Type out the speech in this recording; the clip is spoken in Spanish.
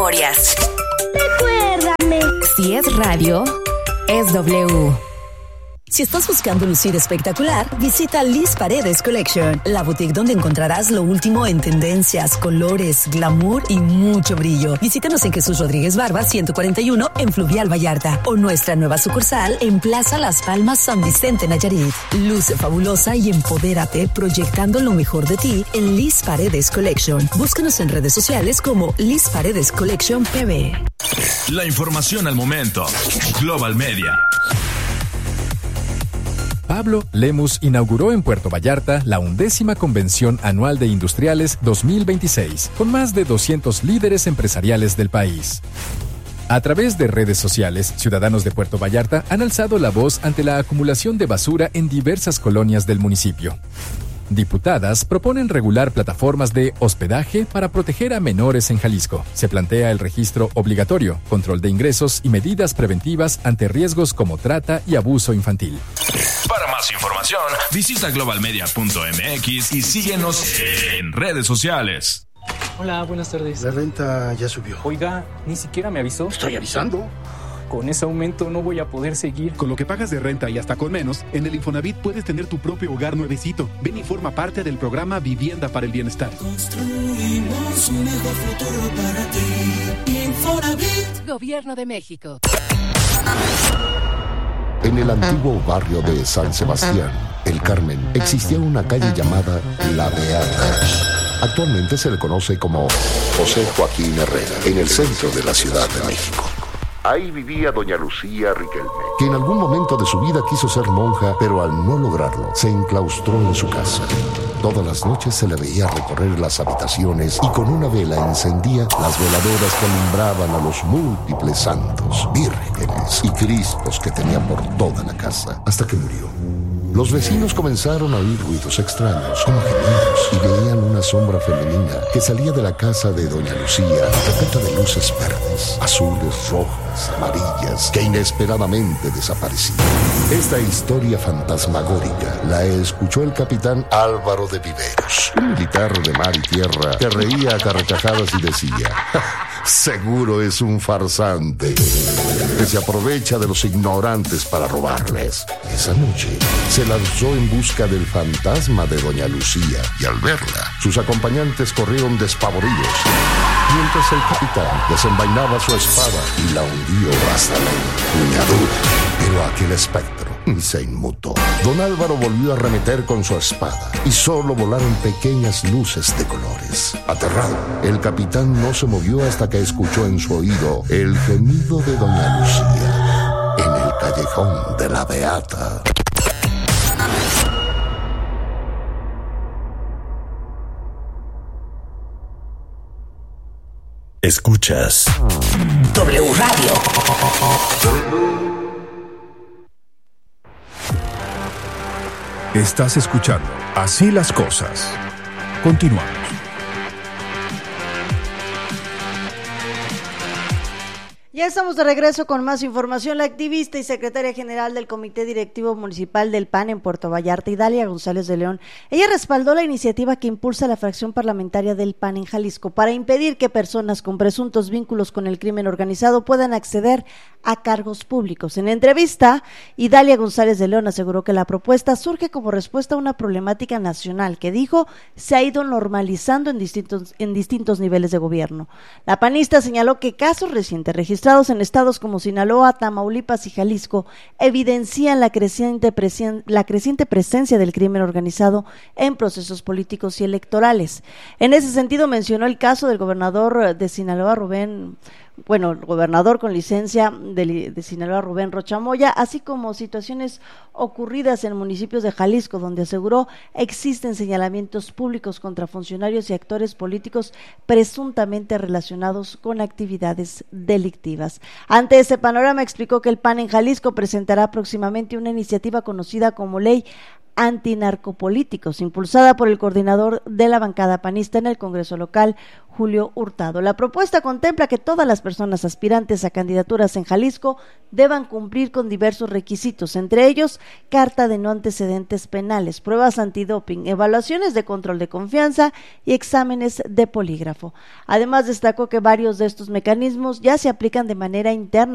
memorias. Recuérdame. Si es radio, es W. Si estás buscando lucir espectacular, visita Liz Paredes Collection, la boutique donde encontrarás lo último en tendencias, colores, glamour y mucho brillo. Visítanos en Jesús Rodríguez Barba 141 en Fluvial Vallarta o nuestra nueva sucursal en Plaza Las Palmas San Vicente Nayarit. Luce fabulosa y empodérate proyectando lo mejor de ti en Liz Paredes Collection. Búscanos en redes sociales como Liz Paredes Collection PB. La información al momento. Global Media. Pablo Lemus inauguró en Puerto Vallarta la 11ª Convención Anual de Industriales 2026, con más de 200 líderes empresariales del país. A través de redes sociales, ciudadanos de Puerto Vallarta han alzado la voz ante la acumulación de basura en diversas colonias del municipio. Diputadas proponen regular plataformas de hospedaje para proteger a menores en Jalisco. Se plantea el registro obligatorio, control de ingresos y medidas preventivas ante riesgos como trata y abuso infantil. Para más información, visita globalmedia.mx y síguenos en redes sociales. Hola, buenas tardes. La renta ya subió. Oiga, ni siquiera me avisó. Estoy avisando. Con ese aumento no voy a poder seguir. Con lo que pagas de renta y hasta con menos, en el Infonavit puedes tener tu propio hogar nuevecito. Ven y forma parte del programa Vivienda para el Bienestar. Construimos un mejor futuro para ti. Infonavit. Gobierno de México. En el antiguo barrio de San Sebastián, El Carmen, existía una calle llamada La Beata. Actualmente se le conoce como José Joaquín Herrera, en el centro de la Ciudad de México. Ahí vivía doña Lucía Riquelme, que en algún momento de su vida quiso ser monja, pero al no lograrlo, se enclaustró en su casa. Todas las noches se le veía recorrer las habitaciones y con una vela encendía las veladoras que alumbraban a los múltiples santos, vírgenes y cristos que tenía por toda la casa, hasta que murió. Los vecinos comenzaron a oír ruidos extraños, como gemidos, y veían una sombra femenina que salía de la casa de doña Lucía, repleta de luces verdes, azules, rojas, amarillas, que inesperadamente desaparecían. Esta historia fantasmagórica la escuchó el capitán Álvaro de Viveros, un militar de mar y tierra que reía a carcajadas y decía: seguro es un farsante que se aprovecha de los ignorantes para robarles. Esa noche se lanzó en busca del fantasma de doña Lucía y al verla, sus acompañantes corrieron despavoridos, mientras el capitán desenvainaba su espada y la hundió hasta la empuñadura. Pero aquel espectro se inmutó. Don Álvaro volvió a arremeter con su espada y solo volaron pequeñas luces de colores. Aterrado, el capitán no se movió hasta que escuchó en su oído el gemido de doña Lucía en el callejón de la Beata. Escuchas W Radio. Estás escuchando Así las Cosas. Continuamos. Ya estamos de regreso con más información. La activista y secretaria general del Comité Directivo Municipal del PAN en Puerto Vallarta, Idalia González de León, ella respaldó la iniciativa que impulsa la fracción parlamentaria del PAN en Jalisco para impedir que personas con presuntos vínculos con el crimen organizado puedan acceder a cargos públicos. En entrevista, Idalia González de León aseguró que la propuesta surge como respuesta a una problemática nacional que, dijo, se ha ido normalizando en distintos niveles de gobierno. La panista señaló que casos recientes registrados en estados como Sinaloa, Tamaulipas y Jalisco evidencian la creciente presencia del crimen organizado en procesos políticos y electorales. En ese sentido mencionó el caso del gobernador de Sinaloa, el gobernador con licencia de Sinaloa, Rubén Rocha Moya, así como situaciones ocurridas en municipios de Jalisco, donde aseguró existen señalamientos públicos contra funcionarios y actores políticos presuntamente relacionados con actividades delictivas. Ante ese panorama, explicó que el PAN en Jalisco presentará próximamente una iniciativa conocida como Ley antinarcopolíticos, impulsada por el coordinador de la bancada panista en el Congreso local, Julio Hurtado. La propuesta contempla que todas las personas aspirantes a candidaturas en Jalisco deban cumplir con diversos requisitos, entre ellos carta de no antecedentes penales, pruebas antidoping, evaluaciones de control de confianza y exámenes de polígrafo. Además, destacó que varios de estos mecanismos ya se aplican de manera interna